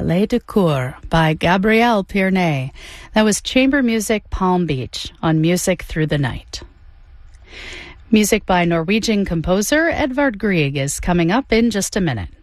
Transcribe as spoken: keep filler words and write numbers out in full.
Ballet de Cour by Gabrielle Pierney. That was Chamber Music Palm Beach on Music Through the Night. Music by Norwegian composer Edvard Grieg is coming up in just a minute.